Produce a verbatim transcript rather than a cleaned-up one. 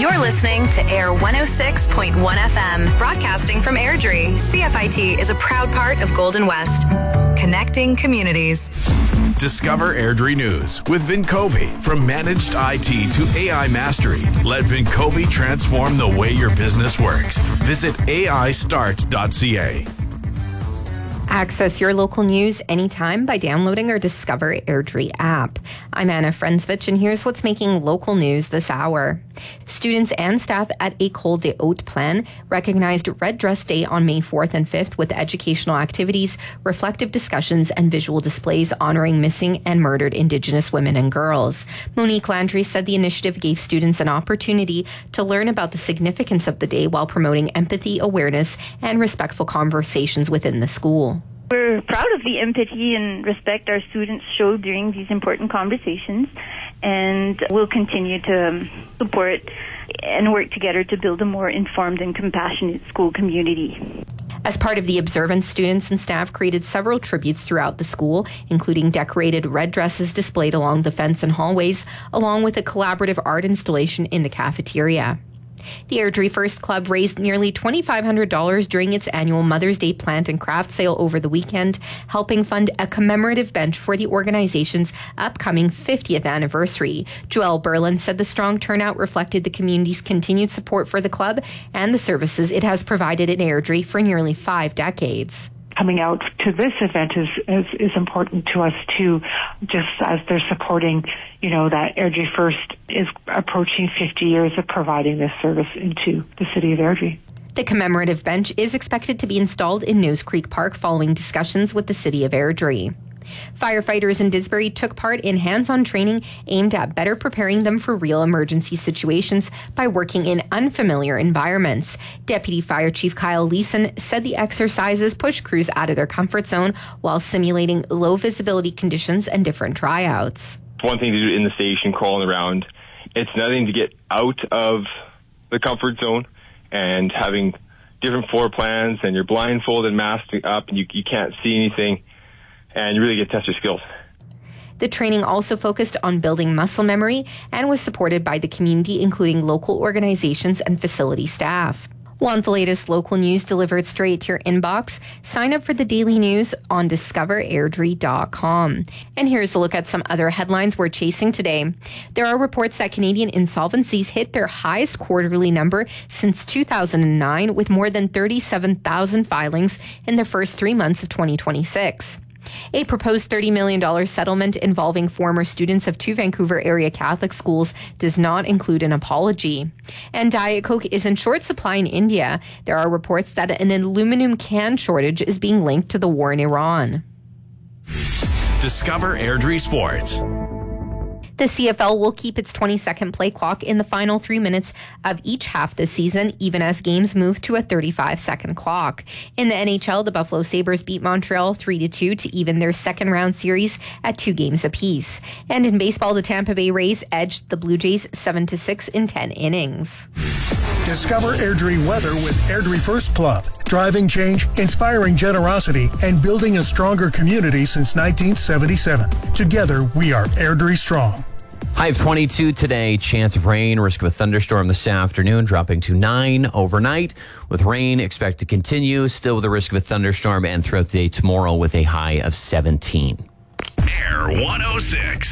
You're listening to Air one oh six point one F M, broadcasting from Airdrie. C F I T is a proud part of Golden West, connecting communities. Discover Airdrie News with Vincovi. From managed I T to A I mastery, let Vincovi transform the way your business works. Visit A I start dot C A. Access your local news anytime by downloading our Discover Airdrie app. I'm Anna Frensvich, and here's what's making local news this hour. Students and staff at École des Hautes Plaines recognized Red Dress Day on May fourth and fifth with educational activities, reflective discussions, and visual displays honoring missing and murdered Indigenous women and girls. Monique Landry said the initiative gave students an opportunity to learn about the significance of the day while promoting empathy, awareness, and respectful conversations within the school. We're proud of the empathy and respect our students show during these important conversations, and we'll continue to support and work together to build a more informed and compassionate school community. As part of the observance, students and staff created several tributes throughout the school, including decorated red dresses displayed along the fence and hallways, along with a collaborative art installation in the cafeteria. The Airdrie First Club raised nearly twenty-five hundred dollars during its annual Mother's Day plant and craft sale over the weekend, helping fund a commemorative bench for the organization's upcoming fiftieth anniversary. Joelle Berlin said the strong turnout reflected the community's continued support for the club and the services it has provided in Airdrie for nearly five decades. Coming out to this event is, is, is important to us too, just as they're supporting, you know, that Airdrie First is approaching fifty years of providing this service into the city of Airdrie. The commemorative bench is expected to be installed in Nose Creek Park following discussions with the city of Airdrie. Firefighters in Didsbury took part in hands-on training aimed at better preparing them for real emergency situations by working in unfamiliar environments. Deputy Fire Chief Kyle Leeson said the exercises push crews out of their comfort zone while simulating low visibility conditions and different tryouts. It's one thing to do in the station crawling around. It's another thing to get out of the comfort zone and having different floor plans, and you're blindfolded, masked up, and you, you can't see anything. And you really get to test your skills. The training also focused on building muscle memory and was supported by the community, including local organizations and facility staff. Want the latest local news delivered straight to your inbox? Sign up for the daily news on discover airdrie dot com. And here's a look at some other headlines we're chasing today. There are reports that Canadian insolvencies hit their highest quarterly number since two thousand nine, with more than thirty-seven thousand filings in the first three months of twenty twenty-six. A proposed thirty million dollars settlement involving former students of two Vancouver area Catholic schools does not include an apology. And Diet Coke is in short supply in India. There are reports that an aluminum can shortage is being linked to the war in Iran. Discover Airdrie Sports. The C F L will keep its twenty-second play clock in the final three minutes of each half this season, even as games move to a thirty-five second clock. In the N H L, the Buffalo Sabres beat Montreal three to two to even their second round series at two games apiece. And in baseball, the Tampa Bay Rays edged the Blue Jays seven to six in ten innings. Discover Airdrie weather with Airdrie First Club. Driving change, inspiring generosity, and building a stronger community since nineteen seventy-seven. Together, we are Airdrie Strong. High of twenty-two today, chance of rain, risk of a thunderstorm this afternoon, dropping to nine overnight. With rain expect to continue, still with a risk of a thunderstorm, and throughout the day tomorrow with a high of seventeen. Air one oh six.